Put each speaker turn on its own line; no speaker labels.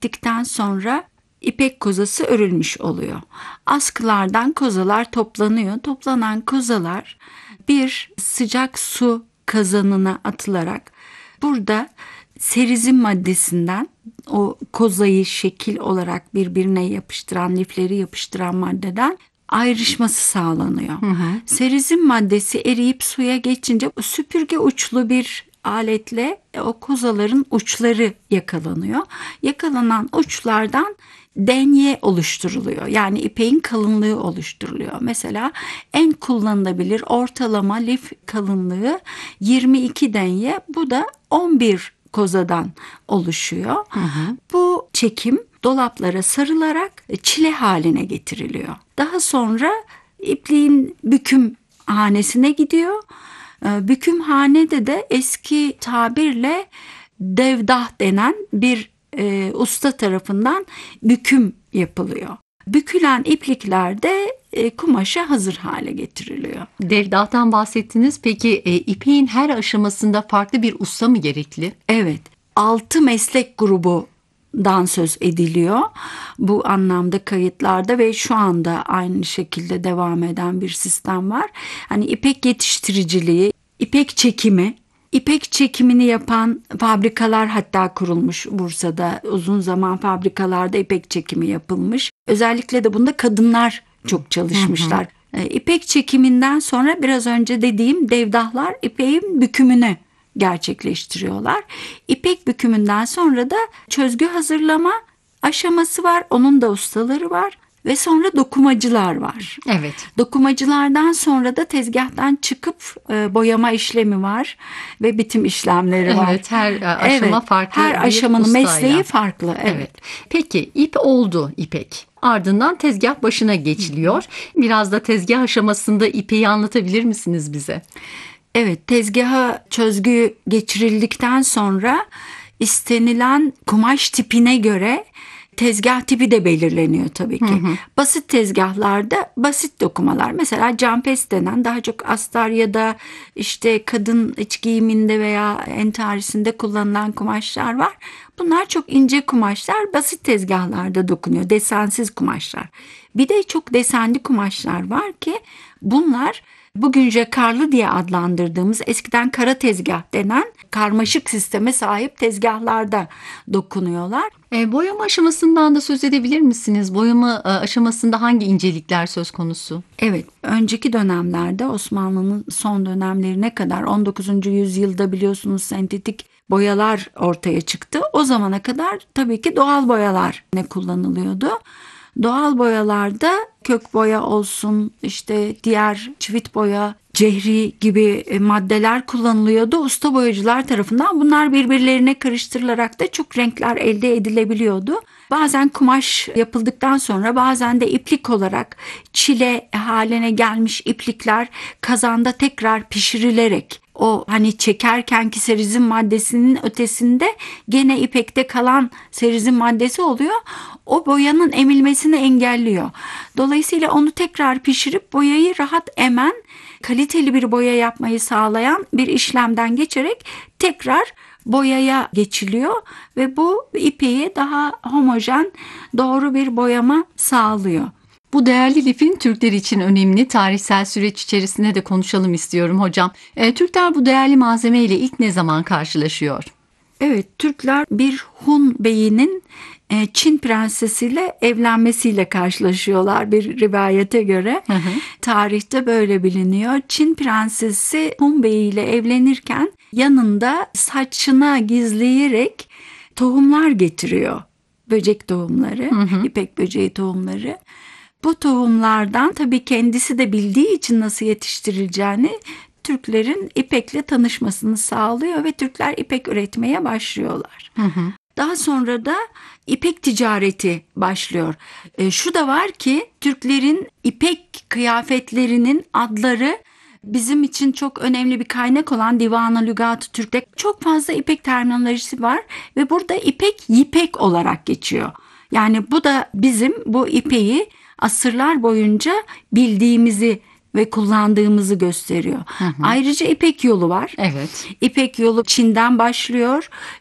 bittikten sonra ipek kozası örülmüş oluyor. Askılardan kozalar toplanıyor. Toplanan kozalar bir sıcak su kazanına atılarak burada serizin maddesinden, o kozayı şekil olarak birbirine yapıştıran, lifleri yapıştıran maddeden ayrışması sağlanıyor. Serizin maddesi eriyip suya geçince süpürge uçlu bir aletle o kozaların uçları yakalanıyor. Yakalanan uçlardan denye oluşturuluyor. Yani ipeğin kalınlığı oluşturuluyor. Mesela en kullanılabilir ortalama lif kalınlığı 22 denye. Bu da 11 kozadan oluşuyor. Bu çekim dolaplara sarılarak çile haline getiriliyor. Daha sonra ipliğin büküm hanesine gidiyor. Bükümhanede de eski tabirle devdah denen bir usta tarafından büküm yapılıyor. Bükülen iplikler de kumaşa hazır hale getiriliyor.
Devdahtan bahsettiniz. Peki ipeğin her aşamasında farklı bir usta mı gerekli?
Evet, 6 meslek grubundan söz ediliyor bu anlamda kayıtlarda ve şu anda aynı şekilde devam eden bir sistem var. Hani ipek yetiştiriciliği, ipek çekimi, İpek çekimini yapan fabrikalar hatta kurulmuş Bursa'da. Uzun zaman fabrikalarda ipek çekimi yapılmış. Özellikle de bunda kadınlar çok çalışmışlar. İpek çekiminden sonra biraz önce dediğim devdahlar ipeğin bükümünü gerçekleştiriyorlar. İpek bükümünden sonra da çözgü hazırlama aşaması var. Onun da ustaları var. Ve sonra dokumacılar var.
Evet.
Dokumacılardan sonra da tezgahtan çıkıp boyama işlemi var ve bitim işlemleri var.
Evet, her aşama farklı.
Her aşamanın mesleği farklı. Evet.
Peki ip oldu ipek. Ardından tezgah başına geçiliyor. Biraz da tezgah aşamasında ipeği anlatabilir misiniz bize?
Evet, tezgaha çözgü geçirildikten sonra istenilen kumaş tipine göre tezgah tipi de belirleniyor tabii ki. Basit tezgahlarda basit dokumalar. Mesela campes denen daha çok astar ya da işte kadın iç giyiminde veya entarisinde kullanılan kumaşlar var. Bunlar çok ince kumaşlar, basit tezgahlarda dokunuyor. Desensiz kumaşlar. Bir de çok desenli kumaşlar var ki bunlar bugün jakarlı diye adlandırdığımız eskiden kara tezgah denen karmaşık sisteme sahip tezgahlarda dokunuyorlar.
Boyama aşamasından da söz edebilir misiniz? Boyama aşamasında hangi incelikler söz konusu?
Evet, önceki dönemlerde Osmanlı'nın son dönemlerine kadar 19. yüzyılda biliyorsunuz sentetik boyalar ortaya çıktı. O zamana kadar tabii ki doğal boyalar ne kullanılıyordu. Doğal boyalarda kök boya olsun, işte diğer çivit boya, cehri gibi maddeler kullanılıyordu. Usta boyacılar tarafından bunlar birbirlerine karıştırılarak da çok renkler elde edilebiliyordu. Bazen kumaş yapıldıktan sonra bazen de iplik olarak çile haline gelmiş iplikler kazanda tekrar pişirilerek o hani çekerkenki serizin maddesinin ötesinde gene ipekte kalan serizin maddesi oluyor. O boyanın emilmesini engelliyor. Dolayısıyla onu tekrar pişirip boyayı rahat emen, kaliteli bir boya yapmayı sağlayan bir işlemden geçerek tekrar boyaya geçiliyor ve bu ipeği daha homojen, doğru bir boyama sağlıyor.
Bu değerli lifin Türkler için önemli tarihsel süreç içerisinde de konuşalım istiyorum hocam. Türkler bu değerli malzeme ile ilk ne zaman karşılaşıyor?
Evet, Türkler bir Hun beyinin Çin prensesiyle evlenmesiyle karşılaşıyorlar bir rivayete göre. Tarihte böyle biliniyor. Çin prensesi Hun beyiyle evlenirken yanında saçına gizleyerek tohumlar getiriyor. Böcek tohumları, ipek böceği tohumları. Bu tohumlardan tabii kendisi de bildiği için nasıl yetiştirileceğini Türklerin ipekle tanışmasını sağlıyor ve Türkler ipek üretmeye başlıyorlar. Daha sonra da ipek ticareti başlıyor. Şu da var ki Türklerin ipek kıyafetlerinin adları bizim için çok önemli bir kaynak olan Divan-ı Lügat-ı Türk'te çok fazla ipek terminolojisi var ve burada ipek yipek olarak geçiyor. Yani bu da bizim bu ipeği asırlar boyunca bildiğimizi ve kullandığımızı gösteriyor. Ayrıca İpek yolu var.
Evet.
İpek yolu Çin'den başlıyor